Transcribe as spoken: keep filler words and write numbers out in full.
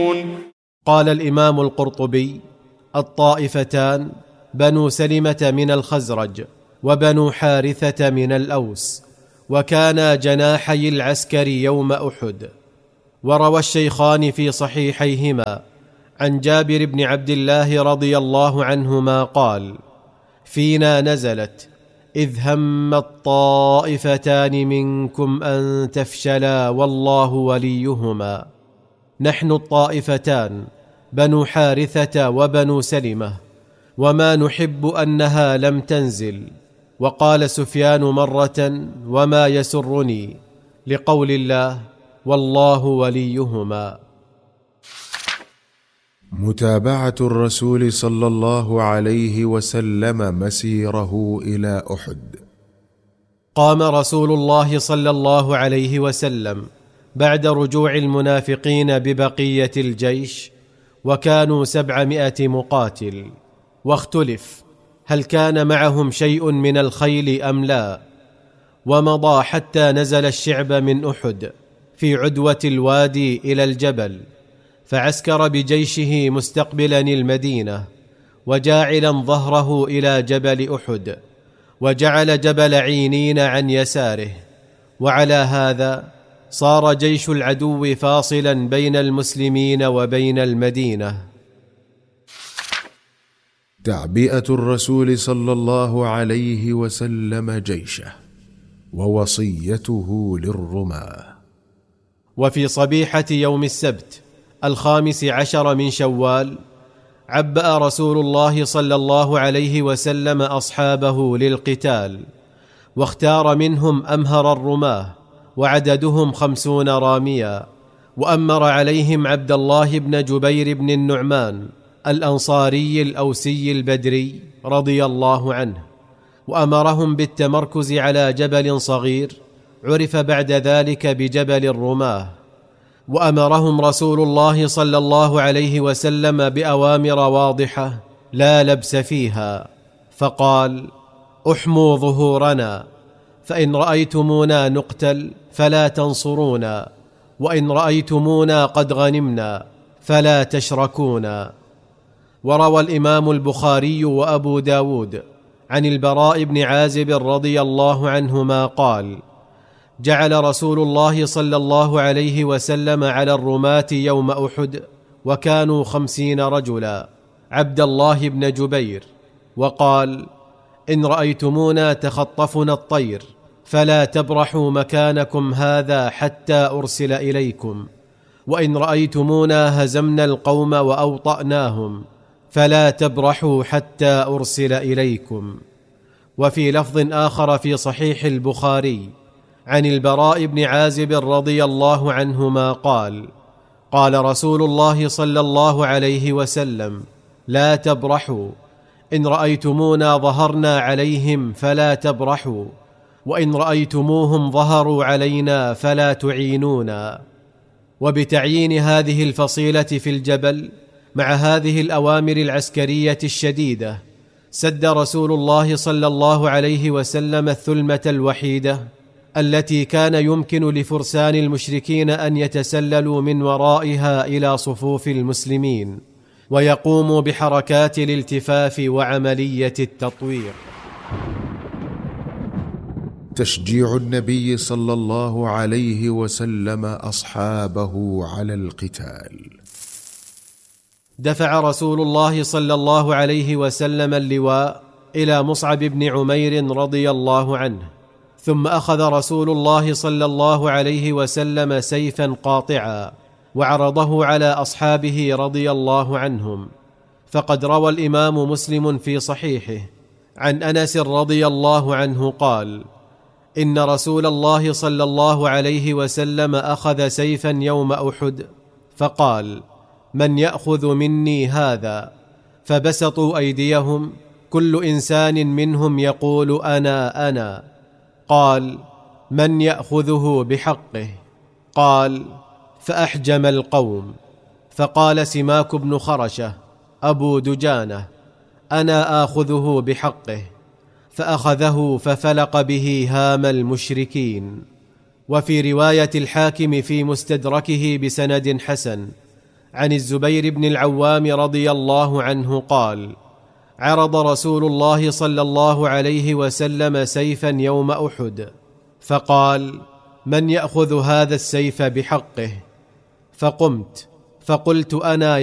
قال الإمام القرطبي: الطائفتان بنو سلمة من الخزرج وبنو حارثة من الأوس، وكانا جناحي العسكر يوم أحد. وروى الشيخان في صحيحيهما عن جابر بن عبد الله رضي الله عنهما قال: فينا نزلت إذ هم الطائفتان منكم أن تفشلا والله وليهما. نحن الطائفتان بنو حارثة وبنو سلمة، وما نحب أنها لم تنزل. وقال سفيان مرة: وما يسرني، لقول الله: والله وليهما. متابعة الرسول صلى الله عليه وسلم مسيره إلى أحد. قام رسول الله صلى الله عليه وسلم بعد رجوع المنافقين ببقية الجيش، وكانوا سبعمائة مقاتل، واختلف هل كان معهم شيء من الخيل أم لا. ومضى حتى نزل الشعب من أحد في عدوة الوادي إلى الجبل، فعسكر بجيشه مستقبلا المدينة، وجاعلا ظهره إلى جبل أحد، وجعل جبل عينين عن يساره. وعلى هذا صار جيش العدو فاصلا بين المسلمين وبين المدينة. تعبئة الرسول صلى الله عليه وسلم جيشه ووصيته للرماة. وفي صبيحة يوم السبت الخامس عشر من شوال عبأ رسول الله صلى الله عليه وسلم أصحابه للقتال، واختار منهم أمهر الرماة وعددهم خمسون راميا، وأمر عليهم عبد الله بن جبير بن النعمان الأنصاري الأوسي البدري رضي الله عنه، وأمرهم بالتمركز على جبل صغير عرف بعد ذلك بجبل الرماة. وأمرهم رسول الله صلى الله عليه وسلم بأوامر واضحة لا لبس فيها، فقال: احموا ظهورنا، فإن رأيتمونا نقتل فلا تنصرونا، وإن رأيتمونا قد غنمنا فلا تشركونا. وروى الإمام البخاري وأبو داود عن البراء بن عازب رضي الله عنهما قال: جعل رسول الله صلى الله عليه وسلم على الرماة يوم أحد، وكانوا خمسين رجلا، عبد الله بن جبير، وقال: إن رأيتمونا تخطفنا الطير فلا تبرحوا مكانكم هذا حتى أرسل إليكم، وإن رأيتمونا هزمنا القوم وأوطأناهم فلا تبرحوا حتى أرسل إليكم. وفي لفظ آخر في صحيح البخاري عن البراء بن عازب رضي الله عنهما قال: قال رسول الله صلى الله عليه وسلم: لا تبرحوا، إن رأيتمونا ظهرنا عليهم فلا تبرحوا، وإن رأيتموهم ظهروا علينا فلا تعينونا. وبتعيين هذه الفصيلة في الجبل مع هذه الأوامر العسكرية الشديدة، سد رسول الله صلى الله عليه وسلم الثلمة الوحيدة التي كان يمكن لفرسان المشركين أن يتسللوا من ورائها إلى صفوف المسلمين، ويقوموا بحركات الالتفاف وعملية التطوير. تشجيع النبي صلى الله عليه وسلم أصحابه على القتال. دفع رسول الله صلى الله عليه وسلم اللواء إلى مصعب بن عمير رضي الله عنه، ثم أخذ رسول الله صلى الله عليه وسلم سيفا قاطعا وعرضه على أصحابه رضي الله عنهم. فقد روى الإمام مسلم في صحيحه عن أنس رضي الله عنه قال: إن رسول الله صلى الله عليه وسلم أخذ سيفا يوم أحد فقال: من يأخذ مني هذا؟ فبسطوا أيديهم، كل إنسان منهم يقول: أنا أنا. قال: من يأخذه بحقه؟ قال: فأحجم القوم. فقال سماك بن خرشة أبو دجانة: أنا آخذه بحقه. فأخذه ففلق به هام المشركين. وفي رواية الحاكم في مستدركه بسند حسن عن الزبير بن العوام رضي الله عنه قال: عرض رسول الله صلى الله عليه وسلم سيفا يوم أحد، فقال: من يأخذ هذا السيف بحقه؟ فقمت فقلت: أنا